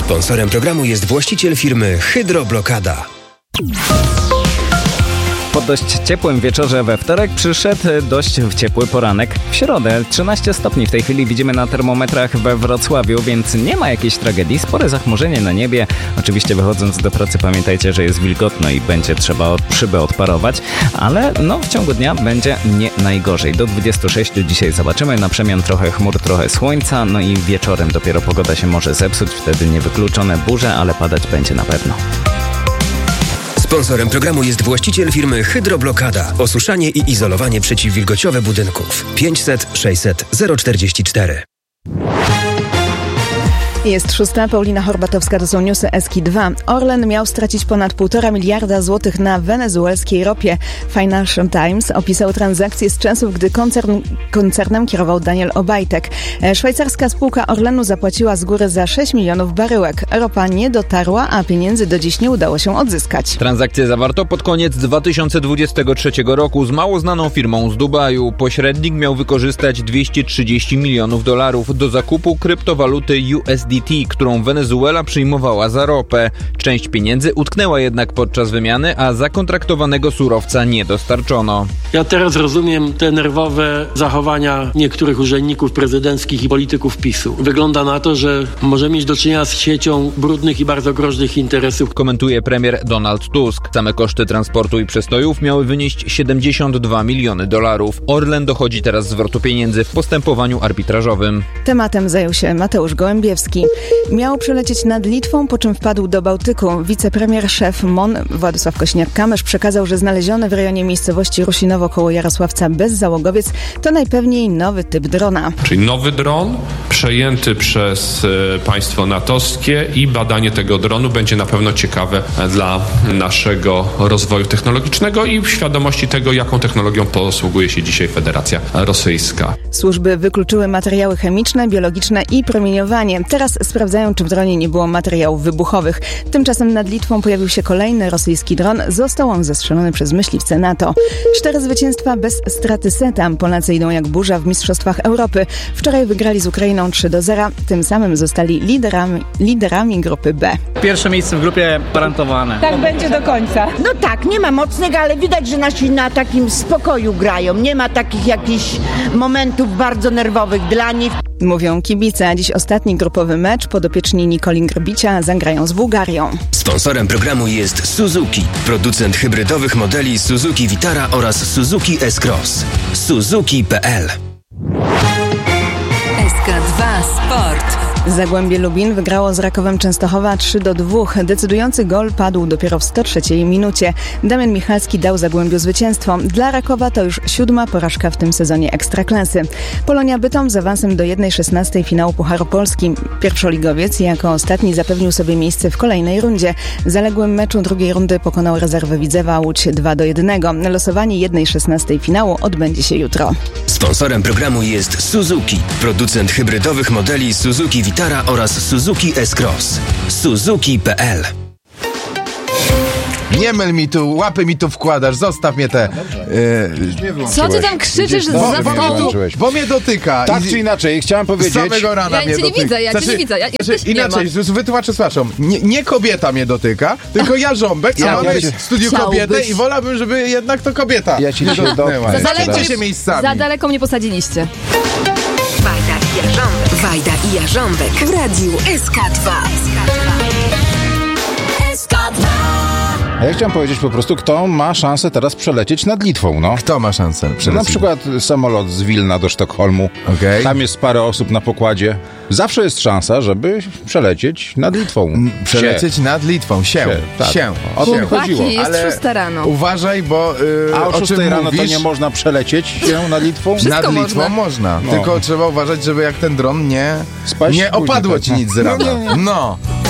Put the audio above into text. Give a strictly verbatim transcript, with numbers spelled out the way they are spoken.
Sponsorem programu jest właściciel firmy Hydroblokada. Po dość ciepłym wieczorze we wtorek przyszedł dość ciepły poranek w środę. trzynaście stopni w tej chwili widzimy na termometrach we Wrocławiu, więc nie ma jakiejś tragedii. Spore zachmurzenie na niebie. Oczywiście wychodząc do pracy pamiętajcie, że jest wilgotno i będzie trzeba od szybę odparować, ale no w ciągu dnia będzie nie najgorzej. Do dwudziestu sześciu dzisiaj zobaczymy. Na przemian trochę chmur, trochę słońca, no i wieczorem dopiero pogoda się może zepsuć. Wtedy niewykluczone burze, ale padać będzie na pewno. Sponsorem programu jest właściciel firmy Hydroblokada. Osuszanie i izolowanie przeciwwilgociowe budynków. pięćset sześćset zero czterdzieści cztery. Jest szósta, Paulina Horbatowska, to są newsy S K I dwa. Orlen miał stracić ponad półtora miliarda złotych na wenezuelskiej ropie. Financial Times opisał transakcję z czasów, gdy koncern, koncernem kierował Daniel Obajtek. Szwajcarska spółka Orlenu zapłaciła z góry za sześć milionów baryłek. Ropa nie dotarła, a pieniędzy do dziś nie udało się odzyskać. Transakcję zawarto pod koniec dwa tysiące dwudziestego trzeciego roku z mało znaną firmą z Dubaju. Pośrednik miał wykorzystać dwieście trzydzieści milionów dolarów do zakupu kryptowaluty U S D T, którą Wenezuela przyjmowała za ropę. Część pieniędzy utknęła jednak podczas wymiany, a zakontraktowanego surowca nie dostarczono. Ja teraz rozumiem te nerwowe zachowania niektórych urzędników prezydenckich i polityków PiSu. Wygląda na to, że możemy mieć do czynienia z siecią brudnych i bardzo groźnych interesów. Komentuje premier Donald Tusk. Same koszty transportu i przestojów miały wynieść siedemdziesiąt dwa miliony dolarów. Orlen dochodzi teraz zwrotu pieniędzy w postępowaniu arbitrażowym. Tematem zajął się Mateusz Gołębiewski. Miał przelecieć nad Litwą, po czym wpadł do Bałtyku. Wicepremier szef M O N Władysław Kośniak-Kamysz przekazał, że znaleziony w rejonie miejscowości Rusinowo koło Jarosławca bezzałogowiec to najpewniej nowy typ drona. Czyli nowy dron przejęty przez e, państwo natowskie i badanie tego dronu będzie na pewno ciekawe dla naszego rozwoju technologicznego i świadomości tego, jaką technologią posługuje się dzisiaj Federacja Rosyjska. Służby wykluczyły materiały chemiczne, biologiczne i promieniowanie. Teraz sprawdzają, czy w dronie nie było materiałów wybuchowych. Tymczasem nad Litwą pojawił się kolejny rosyjski dron. Został on zestrzelony przez myśliwce NATO. Cztery zwycięstwa bez straty seta. Polacy idą jak burza w Mistrzostwach Europy. Wczoraj wygrali z Ukrainą trzy do zera. Tym samym zostali liderami, liderami grupy B. Pierwsze miejsce w grupie gwarantowane. Tak będzie do końca. No tak, nie ma mocnych, ale widać, że nasi na takim spokoju grają. Nie ma takich jakichś momentów bardzo nerwowych dla nich. Mówią kibice, a dziś ostatni grupowy mecz. Podopieczni Nikoli Grbicia zagrają z Bułgarią. Sponsorem programu jest Suzuki, producent hybrydowych modeli Suzuki Vitara oraz Suzuki S-Cross. Suzuki kropka p l. S K dwa Sport. Zagłębie Lubin wygrało z Rakowem Częstochowa trzy do dwóch. Decydujący gol padł dopiero w sto trzeciej minucie. Damian Michalski dał Zagłębiu zwycięstwo. Dla Rakowa to już siódma porażka w tym sezonie Ekstraklasy. Polonia Bytom z awansem do jednej szesnastej finału Pucharu Polski. Pierwszoligowiec jako ostatni zapewnił sobie miejsce w kolejnej rundzie. W zaległym meczu drugiej rundy pokonał rezerwę Widzewa Łódź dwa do jednego. Losowanie jednej szesnastej finału odbędzie się jutro. Sponsorem programu jest Suzuki, producent hybrydowych modeli Suzuki Vitara oraz Suzuki S-Cross. Suzuki kropka p l. Nie myl mi tu, łapy mi tu wkładasz, zostaw mnie te... Yy, Co ty tam krzyczysz bo, za bo, bo mnie dotyka. Tak czy inaczej, chciałem powiedzieć... Z samego rana ja mnie cię dotyka. nie widzę, ja znaczy, cię nie widzę. Ja, ja znaczy, inaczej, wytłumaczę z waszą. Nie, nie kobieta mnie dotyka, tylko ja żąbek, a mamy w studiu kobietę i wolałbym, żeby jednak to kobieta ja ci nie dotknęła. Za daleko, się miejscami. za daleko mnie posadziliście. Wajda i Jarząbek. Wajda i Jarząbek w radiu S K dwa. S K dwa. A ja chciałem powiedzieć po prostu, kto ma szansę teraz przelecieć nad Litwą, no. Kto ma szansę przelecieć? Na przykład samolot z Wilna do Sztokholmu. Okay. Tam jest parę osób na pokładzie. Zawsze jest szansa, żeby przelecieć nad Litwą. Przelecieć się. nad Litwą, się. się. Tak. się. O to chodziło. Jest ale szósta rano. Uważaj, bo yy, A o szóstej rano mówisz? to nie można przelecieć się nad Litwą? Wszystko nad można. Litwą można. No. Tylko trzeba uważać, żeby jak ten dron nie, Spaść nie opadło później, ci tak. nic z rana. No, nie, nie. No.